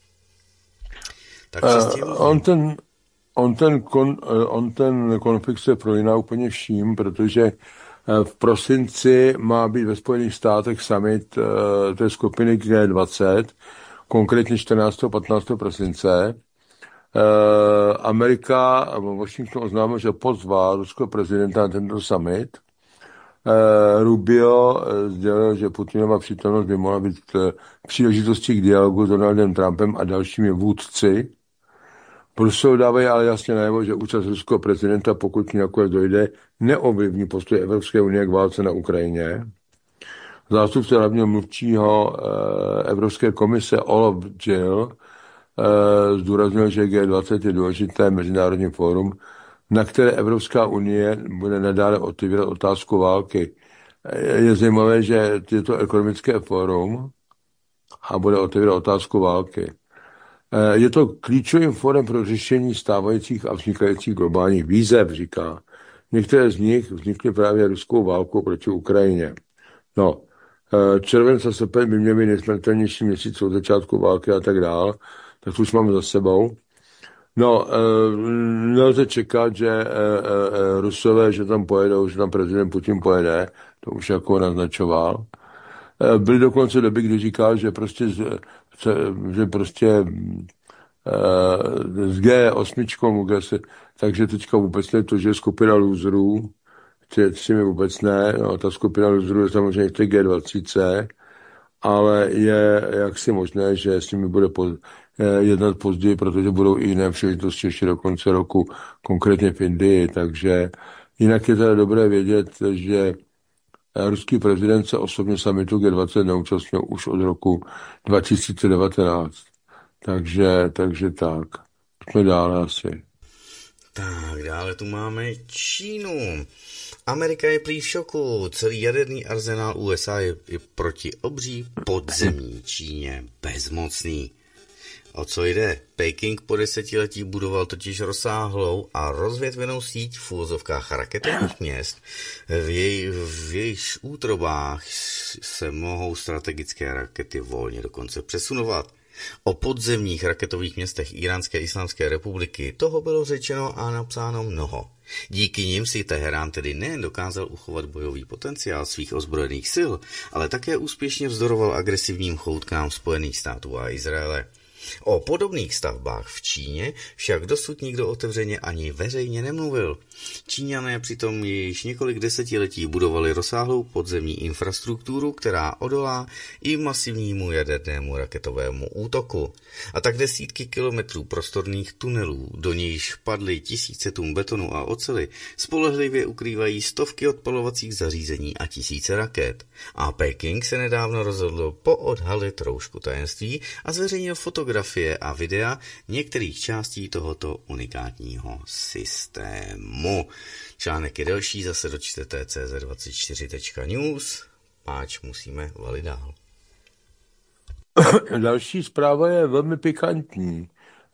tak uh, on ten, on, ten kon, on ten konflikt se prolíná úplně vším, protože v prosinci má být ve Spojených státech summit uh, té skupiny G dvacet, konkrétně čtrnáctého a patnáctého prosince. Uh, Amerika, Washington oznámil, že pozval ruského prezidenta na tento summit. Uh, Rubio uh, sdělil, že Putinova přítomnost by mohla být uh, příležitostí k dialogu s Donaldem Trumpem a dalšími vůdci. Brusel dávají ale jasně najevo, že účast ruského prezidenta, pokud k nakonec dojde, neovlivní postoj Evropské unie k válce na Ukrajině. Zástupce hlavního mluvčího e, Evropské komise Olaf Jill e, zdůraznil, že G dvacet je důležité mezinárodní fórum, na které Evropská unie bude nadále otevírat otázku války. E, je zajímavé, že je to ekonomické fórum a bude otevírat otázku války. Je to klíčovým fórem pro řešení stávajících a vznikajících globálních výzev, říká. Některé z nich vznikly právě ruskou válkou proti Ukrajině. No, červenec a srpen by měly být nejsmrtelnější měsíc od začátku války a tak dál, tak to už máme za sebou. No, nelze čekat, že Rusové, že tam pojedou, že tam prezident Putin pojede, to už jako naznačoval. Byly dokonce doby, kdy říkal, že prostě, že prostě z G osm, takže teďka vůbec ne to, že je skupina loserů, tři mi vůbec ne, no, ta skupina loserů je samozřejmě v té G dvacet, ale je jaksi možné, že s nimi bude poz, jednat později, protože budou i jiné příležitosti ještě do konce roku, konkrétně v Indii, takže jinak je teda dobré vědět, že ruský prezident se osobně summitu G dvacet neúčastnil už od roku dva tisíce devatenáct. Takže, takže tak. Jsme dále asi. Tak, dále tu máme Čínu. Amerika je prý v šoku. Celý jaderný arzenál U S A je, je proti obří podzemní Číně bezmocný. O co jde? Peking po desetiletí budoval totiž rozsáhlou a rozvětvenou síť v úvozovkách raketových měst. V, jej, v jejichž útrobách se mohou strategické rakety volně dokonce přesunovat. O podzemních raketových městech Íránské islámské republiky toho bylo řečeno a napsáno mnoho. Díky nim si Teherán tedy nejen dokázal uchovat bojový potenciál svých ozbrojených sil, ale také úspěšně vzdoroval agresivním choutkám Spojených států a Izraele. O podobných stavbách v Číně však dosud nikdo otevřeně ani veřejně nemluvil. Číňané přitom již několik desetiletí budovali rozsáhlou podzemní infrastrukturu, která odolá i masivnímu jadernému raketovému útoku. A tak desítky kilometrů prostorných tunelů, do nějž padly tisíce tun betonu a oceli, spolehlivě ukrývají stovky odpalovacích zařízení a tisíce raket. A Peking se nedávno rozhodl poodhalit roušku tajemství a zveřejnil fotografie a videa některých částí tohoto unikátního systému. Článek je delší, zase dočtete C Z dvacet čtyři tečka news, páč musíme valit dál. Další zpráva je velmi pikantní.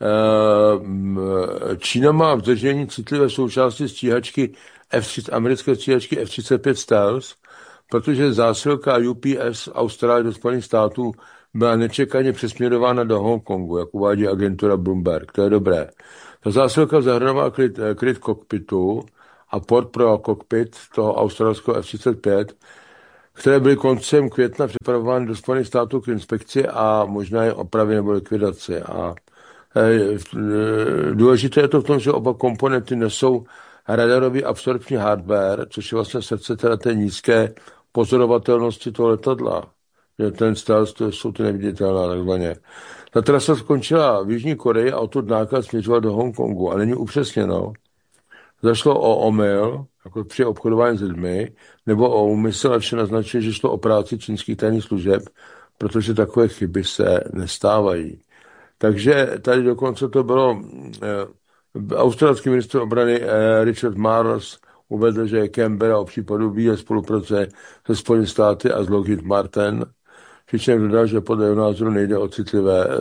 Čína má v držení citlivé součásti stíhačky F třicet, americké stíhačky F třicet pět Stealth, protože zásilka U P S Austrálie do Spojených států byla nečekaně přesměrována do Hongkongu, jak uvádí agentura Bloomberg. To je dobré. Ta zásilka zahrnovala kryt, kryt kokpitu a port pro kokpit toho australského F třicet pět, které byly koncem května připravovány do Spojených států k inspekci a možná je opravy nebo likvidaci. A e, důležité je to v tom, že oba komponenty nesou radarový absorpční hardware, což je vlastně srdce teda té nízké pozorovatelnosti toho letadla. Ten stealth, to jsou ty neviditelná takzvaně. Ta trasa skončila v Jižní Koreji a odtud náklad směřoval do Hongkongu a není upřesněno. Zašlo o omyl, jako při obchodování s lidmi, nebo o úmysl, a vše naznačuje, že šlo o práci čínských tajných služeb, protože takové chyby se nestávají. Takže tady dokonce to bylo eh, australský ministr obrany eh, Richard Marles uvedl, že Canberra o případu více spolupracuje se Spojenými státy a s Lockheed Martin, přičemž dodal, že podle jeho názoru nejde o citlivé e,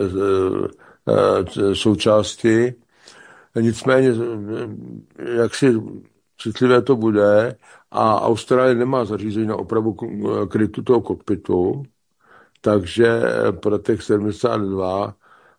e, součásti. Nicméně, jak si citlivé to bude, a Austrálie nemá zařízení na opravu krytu toho kokpitu, takže Protec sedmdesát dva,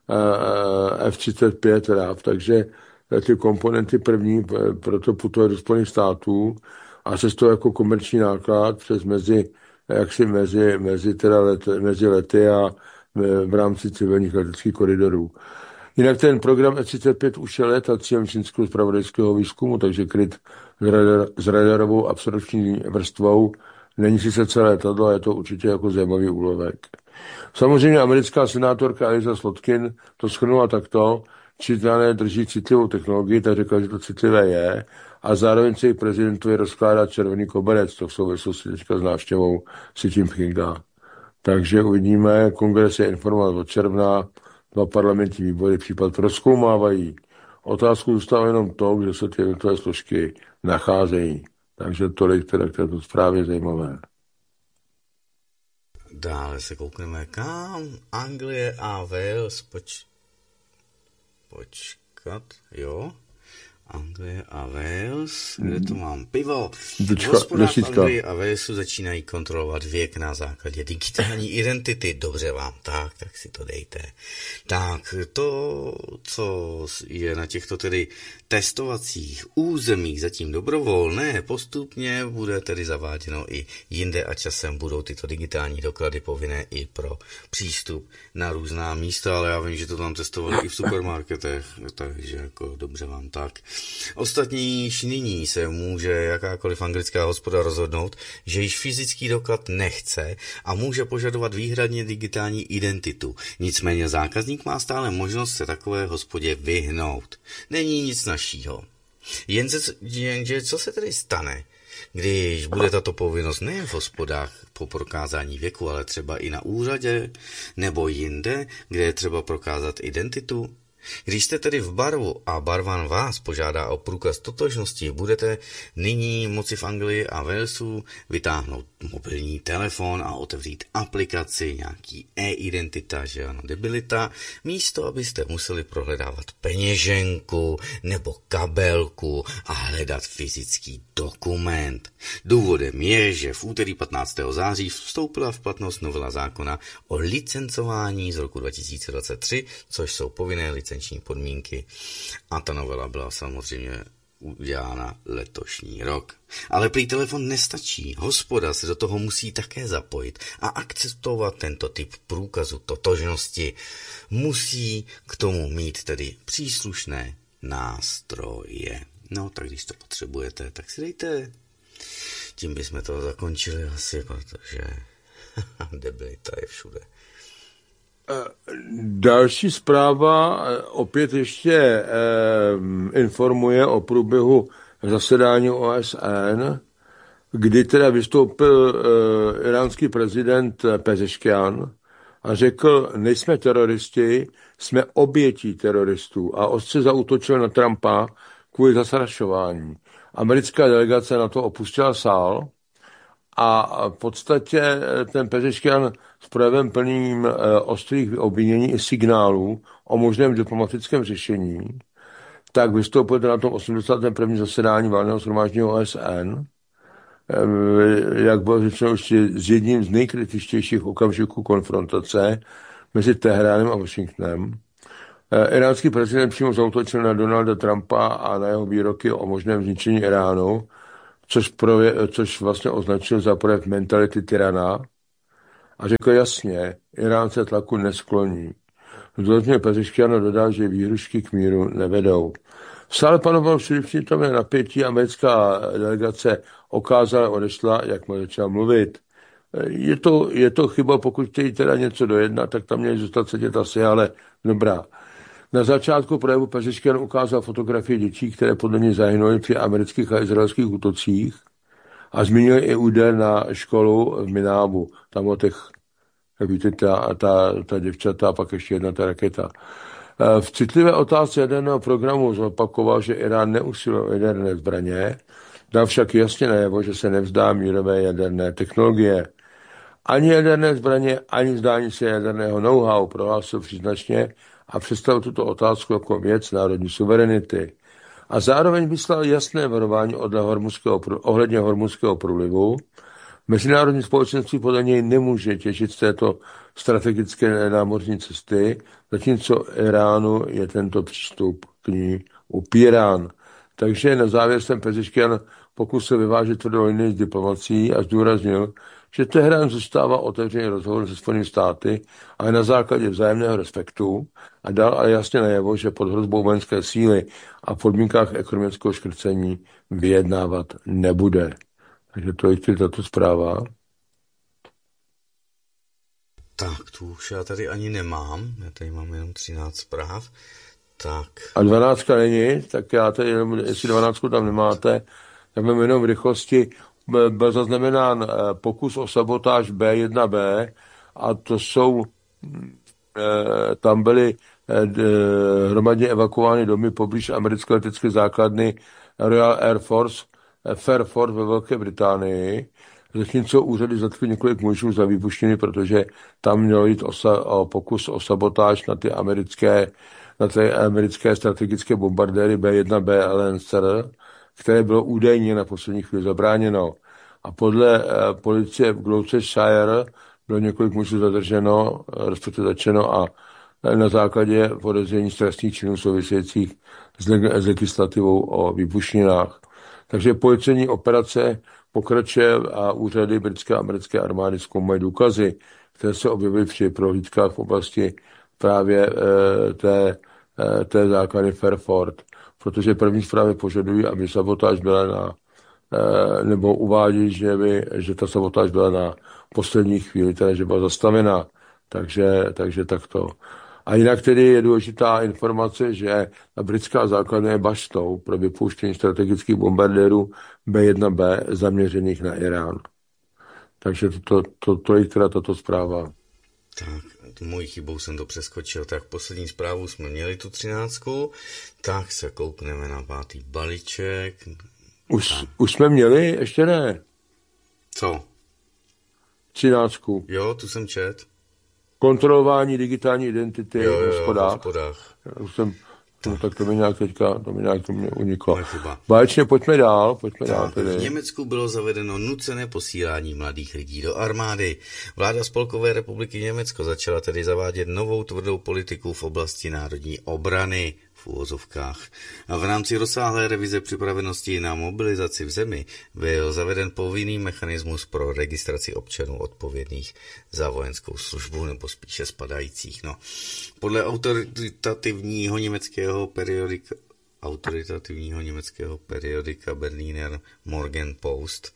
e, F třicet pět R A F, takže ty komponenty první proto putuje do Spojených států a se z toho jako komerční náklad přes mezi jaksi mezi, mezi, teda let, mezi lety a v rámci civilních leteckých koridorů. Jinak ten program F třicet pět už je let a cílem čínského zpravodajského výzkumu, takže kryt s, radar, s radarovou absorpční vrstvou není sice celé letadlo, ale je to určitě jako zajímavý úlovek. Samozřejmě americká senátorka Eliza Slotkin to shrnula takto, Číňané drží citlivou technologii, tak řekla, že to citlivé je, a zároveň se i prezidentovi rozkládá červený koberec, to v souvislosti teďka s návštěvou Xi Jinpinga. Takže uvidíme, kongres je informovat od června, dva parlamentní výbory případ prozkoumávají. Otázku zůstává jenom to, kde se ty jednotlivé složky nacházejí. Takže tolik teda k této zprávě zajímavé. Dále se koukneme kam. Anglie a Wales. Poč... Počkat, jo. Anglie a Wales, kde to mám? Pivo. V hospodách Anglie a Walesu začínají kontrolovat věk na základě digitální identity. Dobře vám, tak, tak si to dejte. Tak, to, co je na těchto tedy testovacích územích zatím dobrovolné, postupně bude tedy zaváděno i jinde a časem budou tyto digitální doklady povinné i pro přístup na různá místa, ale já vím, že to tam testovali i v supermarketech, takže jako dobře vám tak. Ostatně již nyní se může jakákoliv anglická hospoda rozhodnout, že již fyzický doklad nechce a může požadovat výhradně digitální identitu. Nicméně zákazník má stále možnost se takové hospodě vyhnout. Není nic našího. Jenže, jenže co se tedy stane, když bude tato povinnost nejen v hospodách po prokázání věku, ale třeba i na úřadě nebo jinde, kde je třeba prokázat identitu? Když jste tedy v baru a barman vás požádá o průkaz totožnosti, budete nyní moci v Anglii a Walesu vytáhnout mobilní telefon a otevřít aplikaci, nějaký e-identita, že ano, debilita, místo abyste museli prohledávat peněženku nebo kabelku a hledat fyzický dokument. Důvodem je, že v úterý patnáctého září vstoupila v platnost novela zákona o licencování z roku dva tisíce dvacet tři, což jsou povinné licenční podmínky. A ta novela byla samozřejmě udělána letošní rok. Ale prý telefon nestačí. Hospoda se do toho musí také zapojit a akceptovat tento typ průkazu totožnosti. Musí k tomu mít tedy příslušné nástroje. No, tak když to potřebujete, tak si dejte. Tím bychom to zakončili asi, protože debilita je všude. Další zpráva opět ještě eh, informuje o průběhu zasedání O S N, kdy teda vystoupil eh, iránský prezident Pezeškian a řekl, nejsme teroristi, jsme obětí teroristů a ostře zaútočil na Trumpa kvůli zastrašování. Americká delegace na to opustila sál a v podstatě ten Pezeškian s projevem plným ostrých obvinění i signálů o možném diplomatickém řešení, tak vystoupil na tom osmdesátém prvním zasedání valného shromáždění O S N, jak bylo řečeno, s jedním z nejkritičtějších okamžiků konfrontace mezi Teheránem a Washingtonem. Iránský prezident přímo zaútočil na Donalda Trumpa a na jeho výroky o možném zničení Iránu, což, projevě, což vlastně označil za projev mentality tyrana a řekl jasně, Irán se tlaku neskloní. Zdůrazňuje Pezeškian dodal, že výhrušky k míru nevedou. V sále panovalo přítomné napětí, americká delegace okázala odešla, jak mu začala mluvit. Je to, je to chyba, pokud chtějí teda něco dojednat, tak tam měli zůstat sedět asi, ale dobrá. Na začátku projevu Pezeškian ukázal fotografie dětí, které podle něj zahynuly při amerických a izraelských útocích a zmínil i úder na školu v Minábu. Tam o těch, jak víte, ta, ta, ta děvčata a pak ještě jedna ta raketa. V citlivé otázce jaderného programu zopakoval, že Irán neusiluje o jaderné zbraně, dal však jasně najevo, že se nevzdá mírové jaderné technologie. Ani jaderné zbraně, ani vzdání se jaderného know-how prohlásil příznačně a představil tuto otázku jako věc národní suverenity. A zároveň vyslal jasné varování ohledně Hormuzského průlivu. Mezinárodní společenství podle něj nemůže těžit z této strategické námořní cesty, zatímco Iránu je tento přístup k ní upírán. Takže na závěr jsem Pezeškian pokusil vyvážit tvrdou linii s diplomací a zdůraznil, že Teherán zůstává otevřený rozhovor se Spojenými státy, ale na základě vzájemného respektu a dal ale jasně najevo, že pod hrozbou vojenské síly a v podmínkách ekonomického škrcení vyjednávat nebude. Takže to je tato zpráva. Tak, tu už já tady ani nemám. Já tady mám jenom třináct zpráv. Tak. A dvanáctka není, tak já tady, jestli dvanáctku tam nemáte, tak mám jenom v rychlosti. Byl zaznamenán pokus o sabotáž bé jedna bé a to jsou, tam byly hromadně evakuovány domy poblíž americké letecké základny Royal Air Force, Fairford ve Velké Británii, zatímco úřady zatkly několik mužů za výbušniny, protože tam mělo jít o, sa, o pokus o sabotáž na ty americké, na ty americké strategické bombardéry bé jedna bé Lancer, které bylo údajně na poslední chvíli zabráněno. A podle eh, policie v Gloucestershire bylo několik mužů zadrženo, respektive začeno a na základě podezření z trestných činů souvisejících s, leg- s legislativou o výbušninách. Takže policejní operace pokračuje a úřady britské a americké armády zkoumají důkazy, které se objevily při prohlídkách v oblasti právě eh, té, eh, té základny Fairford. Protože první zprávy požadují, aby sabotáž byla na, nebo uvádí, že, by, že ta sabotáž byla na poslední chvíli, teda, že byla zastavená. Takže, takže takto. A jinak tedy je důležitá informace, že ta britská základna je baštou pro vypouštění strategických bombardérů bé jedna bé zaměřených na Irán. Takže to, to, to, to je teda tato zpráva. Tak, mojí chybou jsem to přeskočil. Tak poslední zprávu jsme měli tu třináctku, tak se koukneme na pátý balíček. Už, už jsme měli? Ještě ne. Co? Třináctku. Jo, tu jsem čet. Kontrolování digitální identity jo, jo, v hospodách. v hospodách. Už jsem, no, tak to mi nějak teďka, to mi nějak to mě uniklo. Báječně, pojďme dál, pojďme tak, dál tedy. V Německu bylo zavedeno nucené posílání mladých lidí do armády. Vláda Spolkové republiky Německo začala tedy zavádět novou tvrdou politiku v oblasti národní obrany. v uvozovkách. A v rámci rozsáhlé revize připravenosti na mobilizaci v zemi byl zaveden povinný mechanismus pro registraci občanů odpovědných za vojenskou službu, nebo spíše spadajících. No. Podle autoritativního německého periodika autoritativního německého periodika Berliner Morgenpost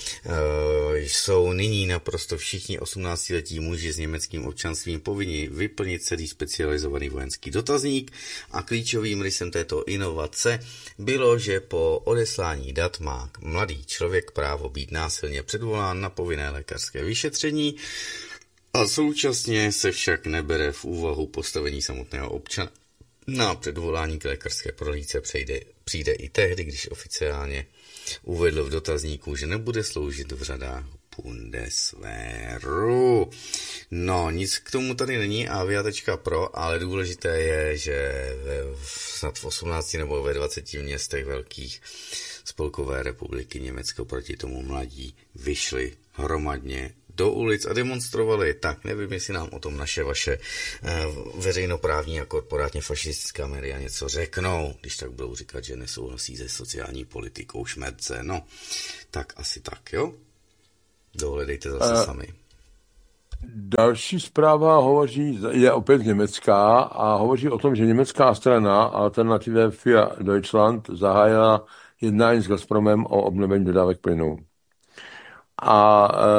e, jsou nyní naprosto všichni osmnáctiletí muži s německým občanstvím povinni vyplnit celý specializovaný vojenský dotazník a klíčovým rysem této inovace bylo, že po odeslání dat má mladý člověk právo být násilně předvolán na povinné lékařské vyšetření a současně se však nebere v úvahu postavení samotného občana. Na předvolání k lékařské prohlídce přijde, přijde i tehdy, když oficiálně uvedl v dotazníku, že nebude sloužit v řadách Bundeswehru. No, nic k tomu tady není a vyjatečka pro, ale důležité je, že ve, snad v osmnácti nebo ve dvaceti městech velkých Spolkové republiky Německo proti tomu mladí vyšli hromadně do ulic a demonstrovali. Tak nevím, jestli nám o tom naše vaše eh, veřejnoprávní a korporátně fašistická média něco řeknou, když tak budou říkat, že nesouhlasí se sociální politikou Šmerce. No, tak asi tak, jo? Dohledejte zase uh, sami. Další zpráva hovoří, je opět německá a hovoří o tom, že německá strana Alternative für Deutschland zahájila jednání s Gazpromem o obnovení dodávek plynu. A e,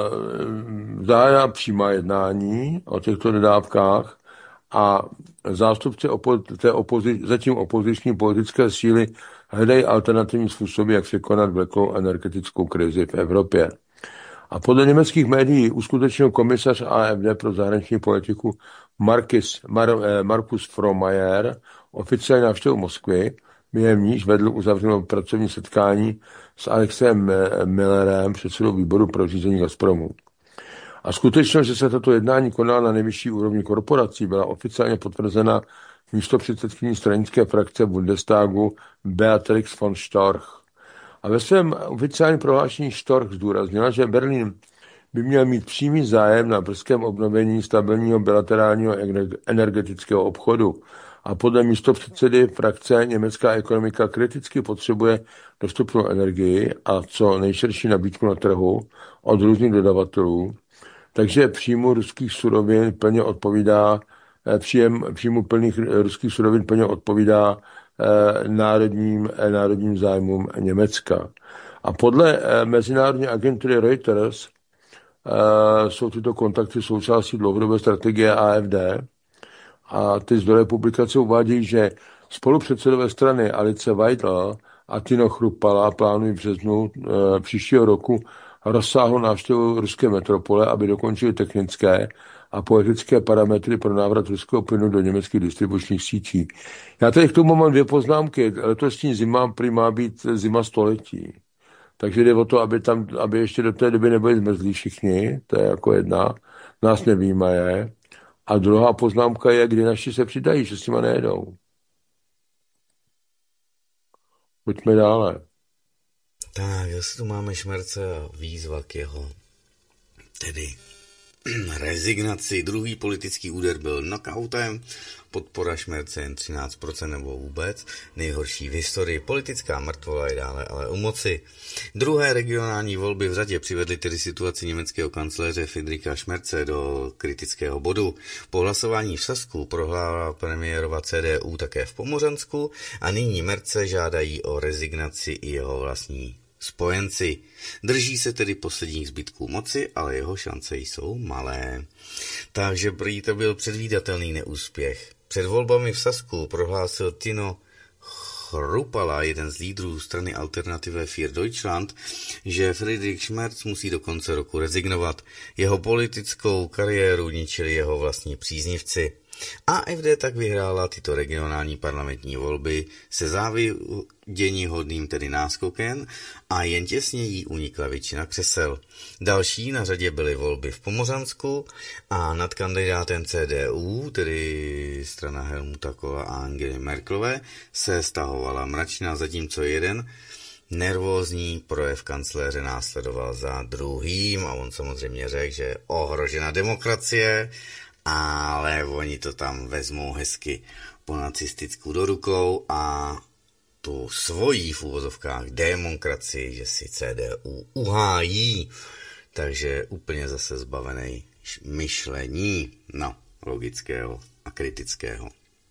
zahájila přímá jednání o těchto dodávkách a zástupci opo- té opozi- zatím opoziční politické síly hledají alternativní způsoby, jak překonat vleklou energetickou krizi v Evropě. A podle německých médií uskutečnil komisař A F D pro zahraniční politiku Markus, Mar, eh, Markus Frohmayer oficiální návštěvu Moskvy, během níž vedl uzavřenou pracovní setkání s Alexem Millerem, předsedou výboru pro řízení Gazpromu. A skutečnost, že se tato jednání konala na nejvyšší úrovni korporací, byla oficiálně potvrzena místopředsedkyní stranické frakce Bundestagu Beatrix von Storch. A ve svém oficiálním prohlášení Storch zdůraznila, že Berlín by měl mít přímý zájem na brzkém obnovení stabilního bilaterálního energetického obchodu. A podle místopředsedy frakce německá ekonomika kriticky potřebuje dostupnou energii a co nejširší nabídku na trhu od různých dodavatelů. Takže příjmu ruských surovin plně odpovídá, příjem, příjmu plných ruských surovin plně odpovídá eh, národním, eh, národním zájmům Německa. A podle eh, mezinárodní agentury Reuters eh, jsou tyto kontakty součástí dlouhodobé strategie A F D. A ty zdroje publikace uvádějí, že spolupředsedové strany Alice Weidel a Tino Chrupala plánují v březnu e, příštího roku rozsáhlou návštěvu ruské metropole, aby dokončili technické a politické parametry pro návrat ruského plynu do německých distribučních sítí. Já tady k tomu mám dvě poznámky. Letosní zima prý má být zima století. Takže jde o to, aby, tam, aby ještě do té doby nebyli zmrzlí všichni. To je jako jedna. Nás nevýmaje. A druhá poznámka je, kdy naši se přidají, že s nima nejedou. Pojďme dále. Tak, zase tu máme Šmerce a výzva k jeho tedy rezignaci. Druhý politický úder byl knockoutem, podpora Šmerce jen třináct procent nebo vůbec, nejhorší v historii. Politická mrtvola je dále ale u moci. Druhé regionální volby v řadě přivedly tedy situaci německého kancléře Friedricha Šmerce do kritického bodu. Po hlasování v Sasku prohrála premiérova C D U také v Pomořansku a nyní Merce žádají o rezignaci i jeho vlastní spojenci. Drží se tedy posledních zbytků moci, ale jeho šance jsou malé. Takže prý to byl předvídatelný neúspěch. Před volbami v Sasku prohlásil Tino Chrupala, jeden z lídrů strany Alternative für Deutschland, že Friedrich Schmerz musí do konce roku rezignovat. Jeho politickou kariéru ničili jeho vlastní příznivci. A F D tak vyhrála tyto regionální parlamentní volby se záviděníhodným tedy náskokem a jen těsně jí unikla většina křesel. Další na řadě byly volby v Pomořansku a nad kandidátem C D U, tedy strana Helmuta Kohla a Angely Merkelové, se stahovala mračna, zatímco jeden nervózní projev kancléře následoval za druhým a on samozřejmě řekl, že ohrožena demokracie, ale oni to tam vezmou hezky po nacistickou do rukou a tu svojí v úvozovkách demokracii, že si C D U uhájí, takže úplně zase zbavený myšlení, no, logického a kritického.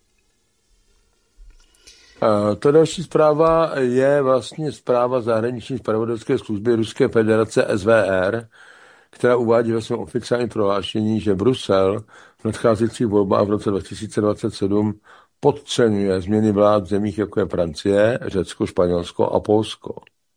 Ta další zpráva je vlastně zpráva zahraniční zpravodajské služby Ruské federace S V R, která uvádí ve svém oficiálním prohlášení, že Brusel v nadcházejících volbách v roce dva tisíce dvacet sedm podceňuje změny vlád v zemích, jako je Francie, Řecko, Španělsko a Polsko.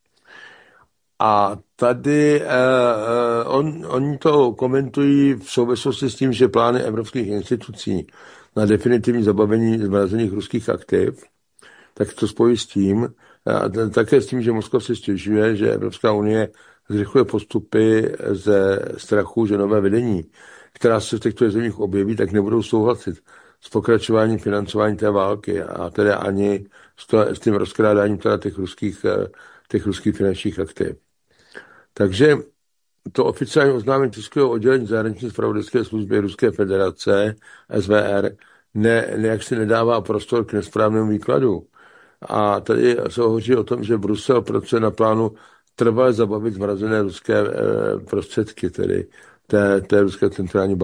A tady eh, on, oni to komentují v souvislosti s tím, že plány evropských institucí na definitivní zabavení zmrazených ruských aktiv, tak to spojí s tím, a také s tím, že Moskva si stěžuje, že Evropská unie zrychluje postupy ze strachu, že nové vedení, která se v těchto zemích objeví, tak nebudou souhlasit s pokračováním financování té války a tedy ani s, to, s tím rozkrádáním teda těch ruských, těch ruských finančních aktiv. Takže to oficiální oznámení tiskového oddělení zahraniční zpravodajské služby Ruské federace S V R ne, ne, jak si nedává prostor k nesprávnému výkladu. A tady se hovoří o tom, že Brusel pracuje na plánu trvale zabavit zmrazené ruské prostředky, tedy té, té ruské centrální banky.